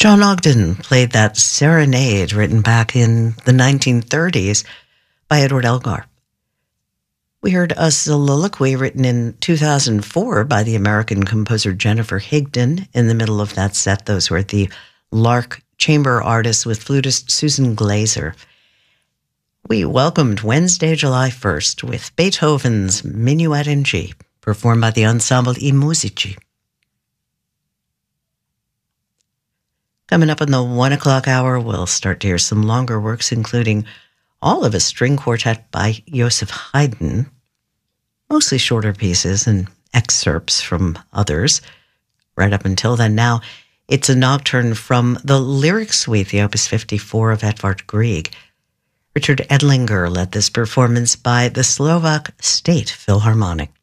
John Ogden played that serenade written back in the 1930s by Edward Elgar. We heard a soliloquy written in 2004 by the American composer Jennifer Higdon. In the middle of that set, those were the Lark Chamber Artists with flutist Susan Glazer. We welcomed Wednesday, July 1st with Beethoven's Minuet in G, performed by the Ensemble I Musici. Coming up in the 1 o'clock hour, we'll start to hear some longer works, including all of a string quartet by Joseph Haydn, mostly shorter pieces and excerpts from others. Right up until then, now it's a nocturne from the Lyric Suite, the Opus 54 of Edvard Grieg. Richard Edlinger led this performance by the Slovak State Philharmonic.